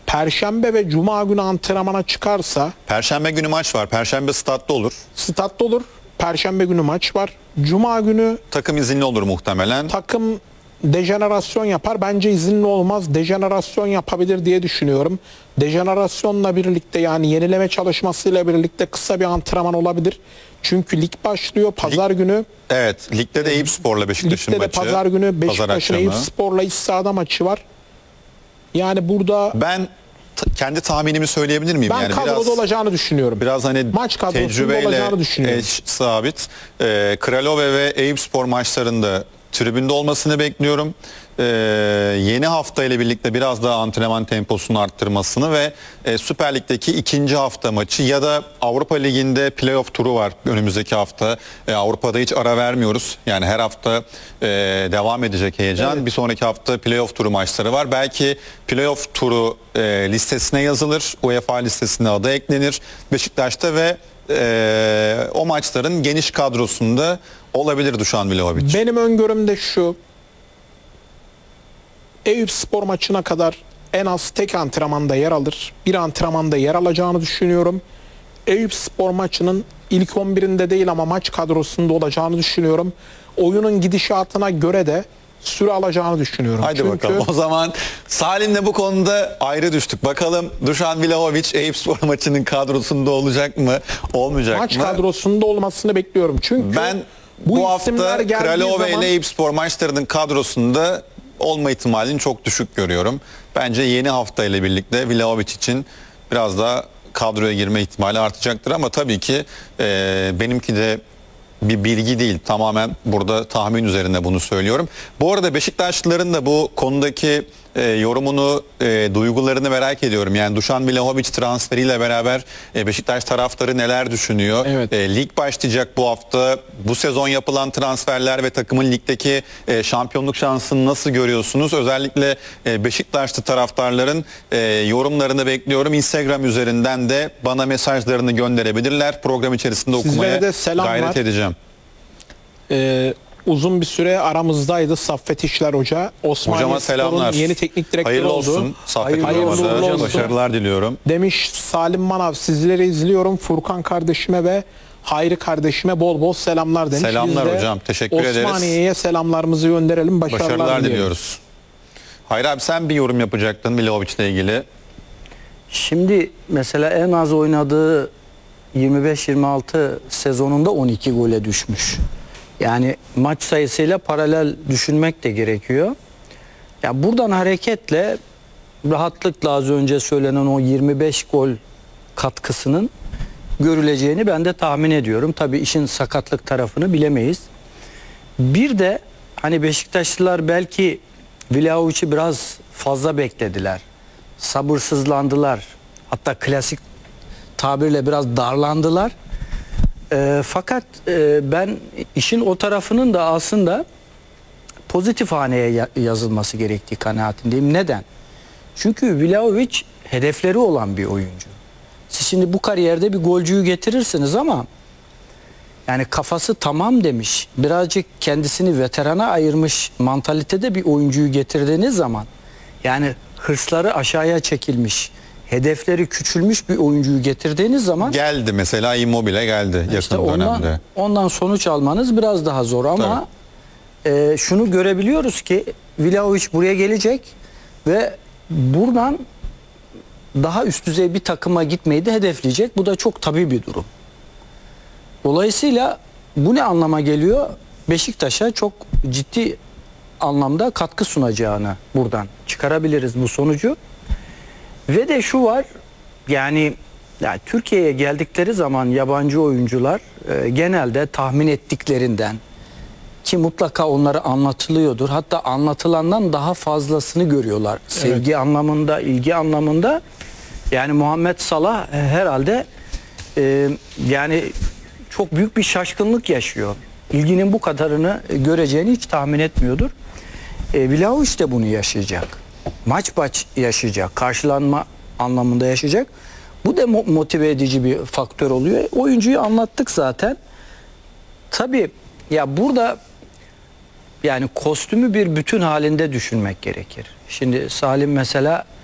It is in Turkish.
Perşembe ve Cuma günü antrenmana çıkarsa Perşembe günü maç var. Perşembe statta olur. statta olur. Perşembe günü maç var. Cuma günü Takım izinli olur muhtemelen. takım dejenerasyon yapar. Bence izinli olmaz. Dejenerasyon yapabilir diye düşünüyorum. Dejenerasyonla birlikte, yani yenileme çalışmasıyla birlikte kısa bir antrenman olabilir. Çünkü lig başlıyor pazar günü. Evet. Ligde de Eyüpspor'la Beşiktaş'ın Ligde de maçı. pazar günü Pazar Beşiktaş'ın akşamı. Eyüpspor'la iç sahada maçı var. Yani burada Ben kendi tahminimi söyleyebilir miyim? ben Yani kadroda olacağını düşünüyorum. biraz hani Maç kadrosunda tecrübeyle olacağını düşünüyorum. eş sabit. Kralove ve Eyüpspor maçlarında tribünde olmasını bekliyorum. Yeni hafta ile birlikte biraz daha antrenman temposunu arttırmasını ve Süper Lig'deki ikinci hafta maçı ya da Avrupa Ligi'nde playoff turu var önümüzdeki hafta. Avrupa'da hiç ara vermiyoruz. Yani her hafta devam edecek heyecan. Evet. Bir sonraki hafta playoff turu maçları var. Belki playoff turu listesine yazılır. UEFA listesine adı eklenir. Beşiktaş'ta ve o maçların geniş kadrosunda olabilir Dušan Vlahović. Benim öngörüm de şu. Eyüpspor maçına kadar en az tek antrenmanda yer alır. Bir antrenmanda yer alacağını düşünüyorum. Eyüpspor maçının ilk 11'inde değil ama maç kadrosunda olacağını düşünüyorum. Oyunun gidişatına göre de süre alacağını düşünüyorum. Hadi Çünkü bakalım. O zaman Salim'le bu konuda ayrı düştük. Bakalım Dušan Vlahović Eyüpspor maçının kadrosunda olacak mı? Olmayacak maç mı? kadrosunda olmasını bekliyorum. Çünkü Ben bu bu isimler hafta geldiği Kralove zaman ile Eyüpspor maçlarının kadrosunda olma ihtimalini çok düşük görüyorum. Bence yeni hafta ile birlikte Vlahović için biraz daha kadroya girme ihtimali artacaktır ama tabii ki benimki de bir bilgi değil. Tamamen burada tahmin üzerine bunu söylüyorum. Bu arada Beşiktaşlıların da bu konudaki yorumunu, duygularını merak ediyorum. Yani Dušan Vlahović transferiyle beraber Beşiktaş taraftarı neler düşünüyor? Evet. Lig başlayacak bu hafta. Bu sezon yapılan transferler ve takımın ligdeki şampiyonluk şansını nasıl görüyorsunuz? Özellikle Beşiktaşlı taraftarların yorumlarını bekliyorum. Instagram üzerinden de bana mesajlarını gönderebilirler. Program içerisinde Sizlere okumaya de selamlar. gayret edeceğim. uzun bir süre aramızdaydı Saffet İşler Hoca. Hocama Osmaniye selamlar. Spor'un yeni teknik direktörü Hayırlı oldu. olsun. Saffet Hayırlı hocamıza uğurlu olsun. başarılar diliyorum. Demiş Salim Manav, sizleri izliyorum. Furkan kardeşime ve Hayri kardeşime bol bol selamlar demiş. Selamlar Biz de hocam, teşekkür ederiz. Osmaniye'ye selamlarımızı gönderelim. Başarılar diliyoruz. diliyoruz. Hayri abi sen bir yorum yapacaktın Vlahović'le ilgili. Şimdi mesela en az oynadığı 25-26 sezonunda 12 gole düşmüş. Yani maç sayısıyla paralel düşünmek de gerekiyor. Ya buradan hareketle rahatlıkla az önce söylenen o 25 gol katkısının görüleceğini ben de tahmin ediyorum. Tabii işin sakatlık tarafını bilemeyiz. Bir de hani Beşiktaşlılar belki Vlahović'i biraz fazla beklediler. Sabırsızlandılar. Hatta klasik tabirle biraz darlandılar. Fakat ben işin o tarafının da aslında pozitif haneye yazılması gerektiği kanaatindeyim. Neden? Çünkü Vlahović hedefleri olan bir oyuncu. Siz şimdi bu kariyerde bir golcüyü getirirsiniz ama yani kafası tamam demiş, birazcık kendisini veterana ayırmış mantalitede bir oyuncuyu getirdiğiniz zaman, yani hırsları aşağıya çekilmiş, hedefleri küçülmüş bir oyuncuyu getirdiğiniz zaman Geldi mesela Immobile geldi yakın işte dönemde. ondan sonuç almanız biraz daha zor ama şunu görebiliyoruz ki Vlahović buraya gelecek ve buradan daha üst düzey bir takıma gitmeyi de hedefleyecek. Bu da çok tabii bir durum. Dolayısıyla bu ne anlama geliyor? Beşiktaş'a çok ciddi anlamda katkı sunacağını buradan çıkarabiliriz bu sonucu. Ve de şu var, yani Türkiye'ye geldikleri zaman yabancı oyuncular genelde tahmin ettiklerinden, ki mutlaka onlara anlatılıyordur, hatta anlatılandan daha fazlasını görüyorlar. Sevgi anlamında, ilgi anlamında. Yani Muhammed Salah herhalde yani çok büyük bir şaşkınlık yaşıyor. İlginin bu kadarını göreceğini hiç tahmin etmiyordur. Vlahović de bunu yaşayacak. Maç yaşayacak. Karşılanma anlamında yaşayacak. Bu da motive edici bir faktör oluyor. Oyuncuyu anlattık zaten. Tabii ya burada yani kostümü bir bütün halinde düşünmek gerekir. Şimdi Salim mesela